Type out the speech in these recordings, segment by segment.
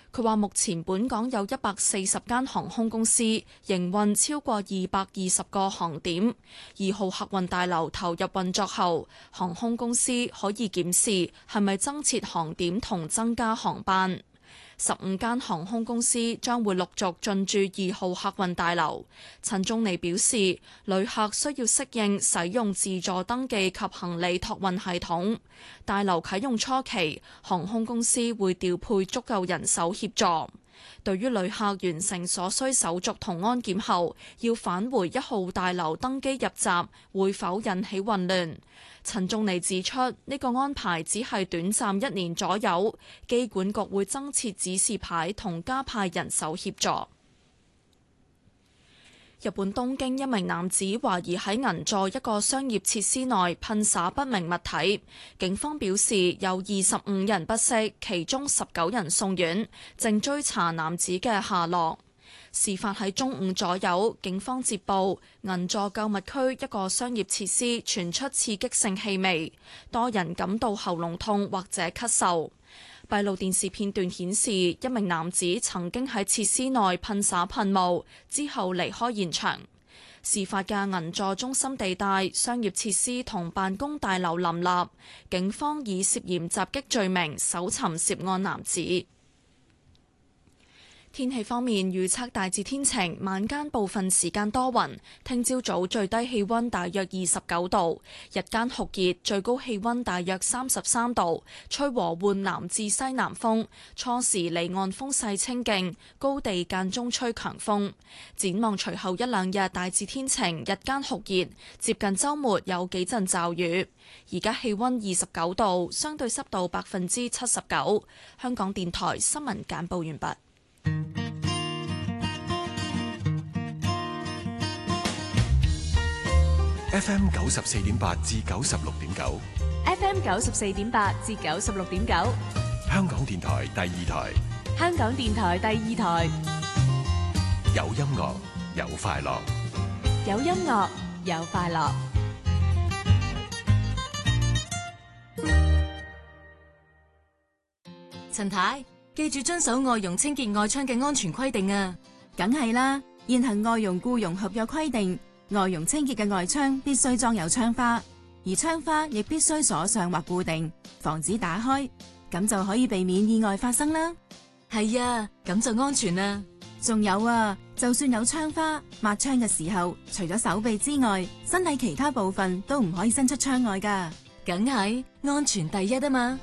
佢話目前本港有140間航空公司營運超過220個航點，2號客運大樓投入運作後，航空公司可以檢視係咪增設航點同增加航班。15間航空公司將會陸續進駐2號客運大樓。陳宗利表示，旅客需要適應使用自助登記及行李託運系統。大樓啟用初期，航空公司會調配足夠人手協助。對於旅客完成所需手續同安檢後，要返回1號大樓登機入閘，會否引起混亂？陳仲尼指出，呢個安排只係短暫1年左右，機管局會增設指示牌同加派人手協助。日本東京一名男子懷疑喺銀座一個商業設施內噴灑不明物體，警方表示有25人不適，其中19人送院，正追查男子嘅下落。事發喺中午左右，警方接報銀座購物區一個商業設施傳出刺激性氣味，多人感到喉嚨痛或者咳嗽。閉路電視片段顯示，一名男子曾經喺設施內噴灑噴霧，之後離開現場。事發嘅銀座中心地帶，商業設施同辦公大樓林立，警方以涉嫌襲擊罪名搜尋涉案男子。天氣方面預測大致天晴，晚間部分時間多雲。聽朝早最低氣溫大約29度，日間酷熱，最高氣溫大約33度，吹和緩南至西南風。初時離岸風勢清勁，高地間中吹強風。展望隨後1-2日大致天晴，日間酷熱，接近週末有幾陣驟雨。而家氣溫29度，相對濕度79%。香港電台新聞簡報完畢。 FM 94.8至96.9 FM 94.8至96.9， 香港電台第2台， 香港電台第2台， 有音樂有快樂， 有音樂有快樂。 陳太，記住遵守外傭清潔外窗嘅安全規定啊！ 梗係啦，現行外傭僱傭合約規定，外傭清潔嘅外窗必須裝有窗花，而窗花亦必須鎖上或固定，防止打開，咁就可以避免意外發生啦。 係啊，咁就安全啦。 仲有啊，就算有窗花，抹窗嘅時候，除咗手臂之外，身體其他部分都唔可以伸出窗外㗎。 梗係安全第一啊嘛！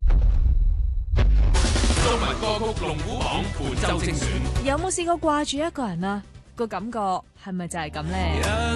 中文歌曲龍虎榜本周精選， 有冇試過掛住一個人啊？個感覺係咪就係咁呢？